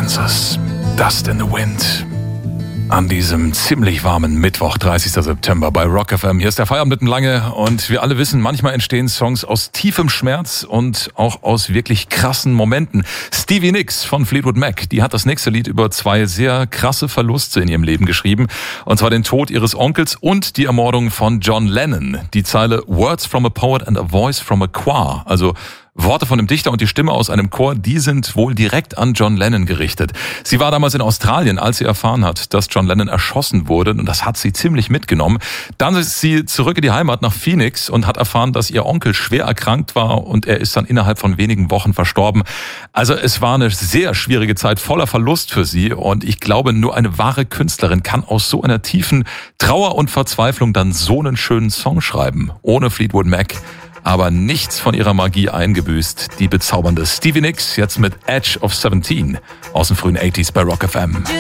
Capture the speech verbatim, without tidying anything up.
Kansas. Dust in the Wind. An diesem ziemlich warmen Mittwoch, dreißigsten September bei Rock F M. Hier ist der Feierabend mitten Lange und wir alle wissen, manchmal entstehen Songs aus tiefem Schmerz und auch aus wirklich krassen Momenten. Stevie Nicks von Fleetwood Mac, die hat das nächste Lied über zwei sehr krasse Verluste in ihrem Leben geschrieben. Und zwar den Tod ihres Onkels und die Ermordung von John Lennon. Die Zeile Words from a Poet and a Voice from a Choir, also Worte von einem Dichter und die Stimme aus einem Chor, die sind wohl direkt an John Lennon gerichtet. Sie war damals in Australien, als sie erfahren hat, dass John Lennon erschossen wurde, und das hat sie ziemlich mitgenommen. Dann ist sie zurück in die Heimat nach Phoenix und hat erfahren, dass ihr Onkel schwer erkrankt war und er ist dann innerhalb von wenigen Wochen verstorben. Also es war eine sehr schwierige Zeit, voller Verlust für sie, und ich glaube, nur eine wahre Künstlerin kann aus so einer tiefen Trauer und Verzweiflung dann so einen schönen Song schreiben. Ohne Fleetwood Mac aber nichts von ihrer Magie eingebüßt. Die bezaubernde Stevie Nicks, jetzt mit Edge of seventeen aus den frühen achtziger bei Rock F M.